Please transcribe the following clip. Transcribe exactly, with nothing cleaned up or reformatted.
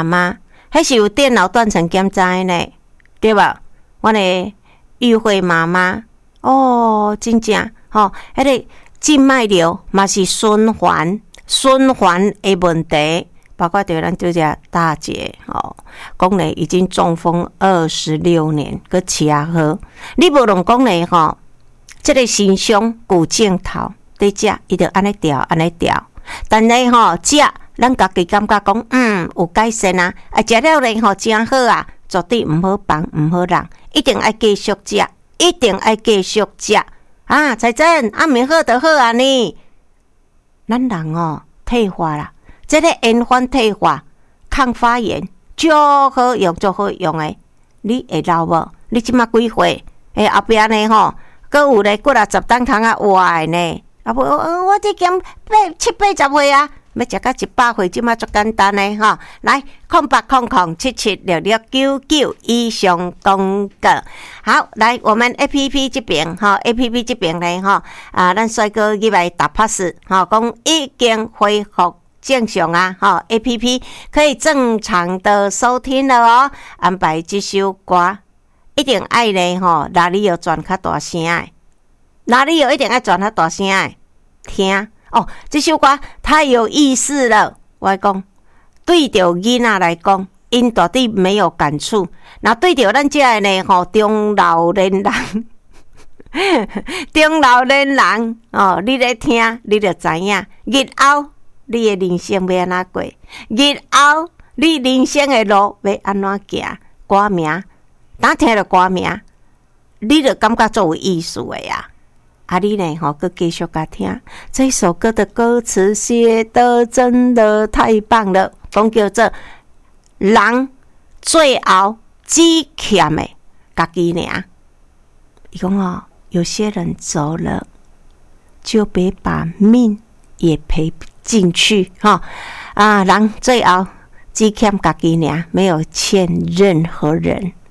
妈妈，迄是有电脑断层检查的呢，对吧？我的玉慧妈妈，哦，真正吼，迄个静脉瘤嘛是循环循环的问题，包括对咱这只大姐哦，讲咧已经中风二十六年，佮吃好，你无论讲咧吼，这个心胸骨镜头在食，伊就安尼调安尼调，但是吼食，咱家己感觉讲，嗯，有改善啊，啊食了咧吼真好啊，绝对毋好放毋好让，一定要继续食，一定要继续食啊！彩珍，啊，明好就好啊呢。咱人哦，退化啦，这个延缓退化、抗发炎，足好用，足好用诶。你会老无？你即马几岁？诶，后壁呢吼，阁有咧过来十当堂啊活诶呢。啊不，我这减八七八十岁啊，要食到一百岁，即马足简单诶吼。来，空八空空七七六六九九以上公告。好，来我们 A P P 这边哈 ，A P P 这边呢哈，啊，咱帅哥入来打 pass 哈，讲已经恢复正常啊，哈 ，A P P 可以正常的收听了哦。安排这首歌，一定爱呢吼，哪里有转较大声诶？哪里有一定要转较大声诶？听哦，这首歌太有意思了。我讲，对着囡仔来讲，因绝对没有感触。那对着咱这个呢吼，中老年人，中老年人哦，你咧听，你就知影，日后你的人生要安怎过？日后你人生的路要安怎行？歌名，当听着歌名，你就感觉作有意思的呀。啊，你呢？吼，佮继续甲听这首歌的歌词写得真的太棒了，讲叫做人最后只欠的家己尔。伊讲哦，有些人走了，就别把命也赔进去哈、哦、啊！人最后只欠家己尔，没有欠任何人。